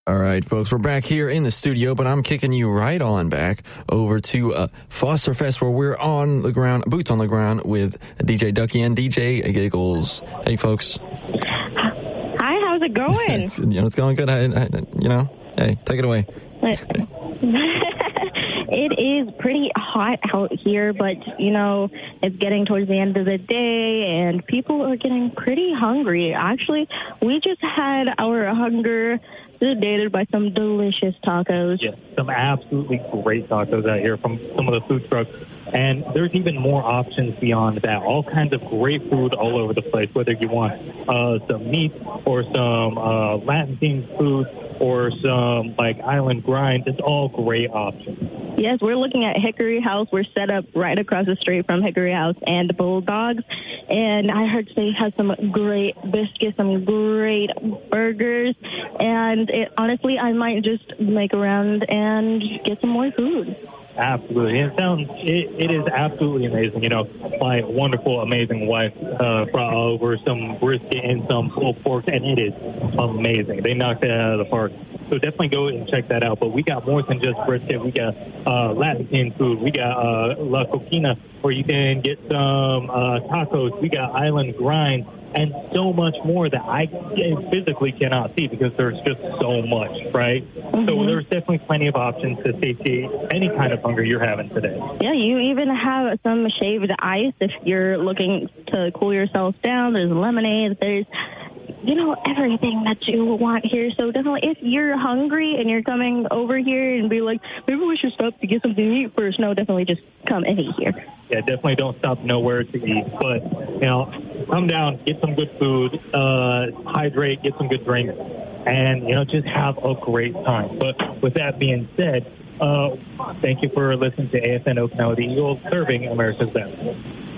All right, folks, we're back here in the studio, but I'm kicking you right on back over to Foster Fest, where we're on the ground, boots on the ground, with DJ Ducky and DJ Giggles. Hey, folks. Hi, how's it going? It's going good. Hey, take it away. It is pretty hot out here, but, it's getting towards the end of the day, and people are getting pretty hungry. Actually, we just had our hunger sedated by some delicious tacos. Yeah, some absolutely great tacos out here from some of the food trucks. And there's even more options beyond that. All kinds of great food all over the place, whether you want some meat or some Latin-themed food or some, island grind. It's all great options. Yes, we're looking at Hickory House. We're set up right across the street from Hickory House and Bulldogs. And I heard they have some great biscuits, some great burgers. And honestly, I might just make a round and get some more food. Absolutely. It is absolutely amazing. My wonderful, amazing wife brought over some brisket and some pulled pork, and it is amazing. They knocked it out of the park. So definitely go and check that out. But we got more than just brisket. We got Latin food. We got La Coquina, where you can get some tacos. We got island grind and so much more that I physically cannot see because there's just so much, right? Mm-hmm. So there's definitely plenty of options to satiate any kind of hunger you're having today. Yeah, you even have some shaved ice if you're looking to cool yourself down. There's lemonade. There's everything that you want here. So definitely, if you're hungry and you're coming over here and be like, maybe we should stop to get something to eat first. No, definitely just come and eat here. Yeah, definitely don't stop nowhere to eat. But, come down, get some good food, hydrate, get some good drinks, and, just have a great time. But with that being said, thank you for listening to AFN Okinawa, the Eagles, serving America's best.